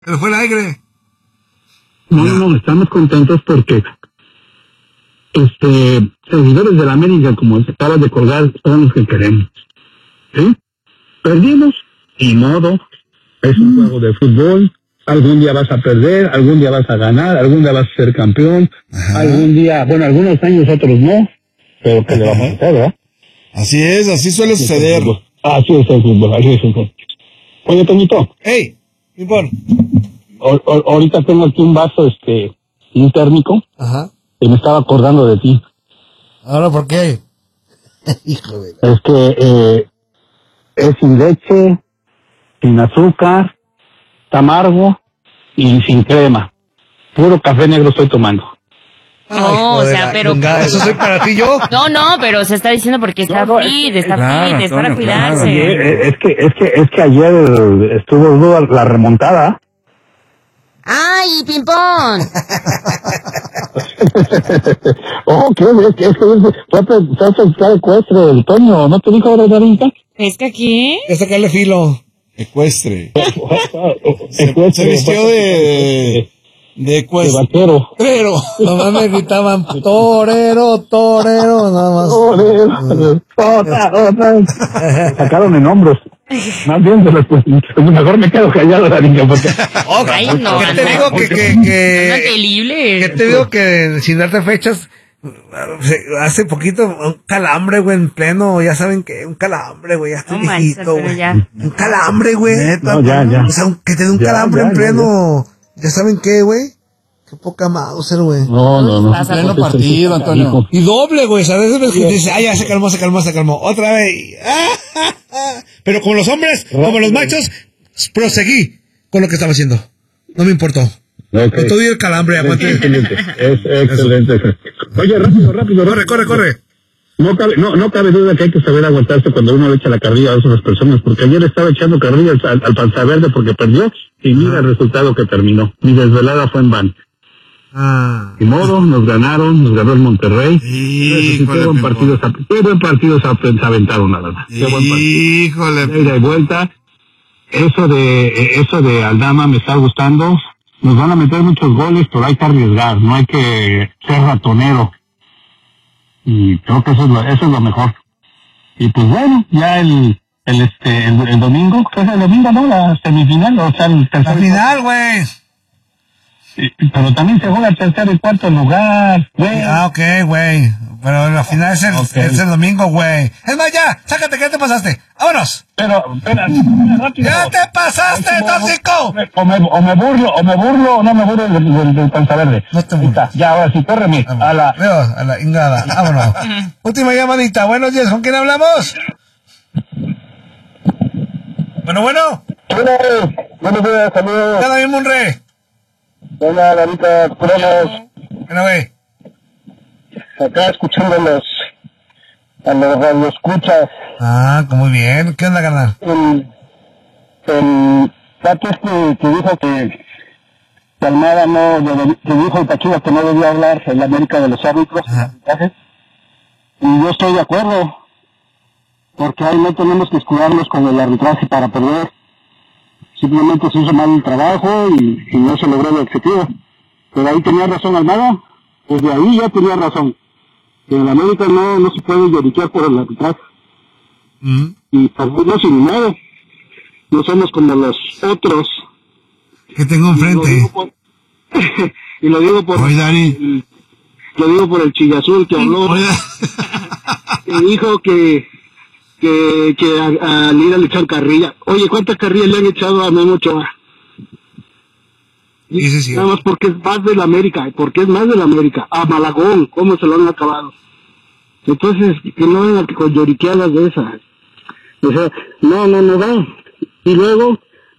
Se fue el aire. No, estamos contentos porque seguidores de la América, como se acaba de colgar, son los que queremos. ¿Sí? Perdimos, y modo, es un juego de fútbol. Algún día vas a perder, algún día vas a ganar, algún día vas a ser campeón. Ajá. Algún día, bueno, algunos años, otros no, pero que le vamos a hacer, ¿verdad? Así es, así suele suceder. Así es el fútbol, así es el fútbol. Oye, Toñito. ¡Ey! Impón. Ahorita tengo aquí un vaso, un térmico. Ajá. Y me estaba acordando de ti. ¿Ahora por qué? Hijo de... Es que, es sin leche, sin azúcar, está amargo y sin crema. Puro café negro estoy tomando. No, o sea, pero... ¿Eso soy para ti yo? No, pero se está diciendo porque está fit, es para cuidarse. Es que ayer estuvo duro la remontada. ¡Ay, Pimpón! Es que fue ecuestre el Toño, ¿no te dijo ahora, Darita? ¿Es que aquí? Es sacarle filo. Ecuestre. Se vistió de ecuestre. De vaquero. Pero, nomás me gritaban, torero, nada más. Torero, otra. Sacaron en hombros. Más bien, mejor me quedo callado, la niña, porque... Ay, no, ¿Qué te digo ¿Qué te digo que sin darte fechas, hace poquito un calambre, güey, en pleno, ya saben que un calambre, güey, ya estoy viejito, güey. Un calambre, güey. No, ya. O sea, que te dé un calambre en pleno, ya saben qué, güey. Qué poca Mauser, güey. No. En pleno partido, Antonio. Y doble, güey, ¿sabes? Dices, ya se calmó. Otra vez. Pero como los hombres, como los machos, proseguí con lo que estaba haciendo. No me importó. Okay. Con todo y el calambre, aguante. Excelente. Oye, rápido. Corre. No cabe duda que hay que saber aguantarse cuando uno le echa la carrilla a otras personas, porque ayer estaba echando carrilla al Panza Verde porque perdió, y mira el resultado que terminó. Mi desvelada fue en van. Ni modo, nos ganó el Monterrey. Qué buen partido se aventaron, la verdad. Qué buen partido. Híjole. De ida y vuelta. Eso de Aldama me está gustando. Nos van a meter muchos goles, pero hay que arriesgar, no hay que ser ratonero. Y creo que eso es lo mejor. Y pues bueno, ya el domingo, ¿qué es el domingo, no? La semifinal, o sea, el tercer final, güey. Pero también se juega el tercer y cuarto lugar, güey. Ok, güey. Pero la final es el domingo, güey. Es más, ya, sácate, ¿qué te pasaste? ¡Vámonos! Pero, espera, rápido. ¡Ya te pasaste, tóxico! O me burlo, o no me burlo del Panza Verde. No te burles. Ya, ahora sí, córreme. A la ingada. Vámonos. Última llamadita. Buenos días, ¿con quién hablamos? Bueno. Buenos días, saludos. Hola, bien, Monre. Hola, Larita, Cronos. Bueno, güey. Acá escuchando a los radioescuchas. Muy bien. ¿Qué onda, carnal? El dato es que dijo que Almada que dijo el Pachuca que no debía hablar en la América de los árbitros. Y yo estoy de acuerdo, porque ahí no tenemos que escudarnos con el arbitraje para perder. Simplemente se hizo mal el trabajo y no se logró el objetivo. Pero ahí tenía razón Almada, desde ahí ya tenía razón. Que en la América no se puede lloriquear por el arbitraje. Y perdimos sin nada. No somos como los otros. Que tengo enfrente. Y lo digo por... Oye, Dani. Lo digo por el chillazul que habló. Que dijo que a Lira le echan carrilla. Oye, ¿cuántas carrillas le han echado a Memo Ochoa? Sí. Nada más porque es más de la América. A Malagón, ¿cómo se lo han acabado? Entonces, que no vengan con lloriqueadas de esas. O sea, no da. Y luego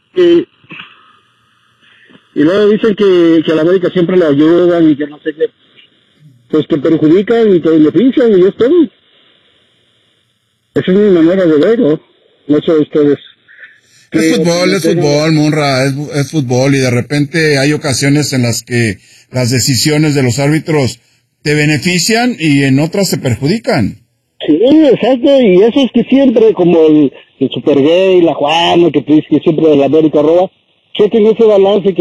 dicen que a la América siempre le ayudan y que no sé qué. Pues que perjudican y que benefician y es todo. Esa es mi manera de verlo. No sé ustedes. Es fútbol, Monra, es fútbol, y de repente hay ocasiones en las que las decisiones de los árbitros te benefician y en otras te perjudican. Sí, exacto, y eso es que siempre, como el Super Gay, la Juana, que siempre de la América roba, chequen ese balance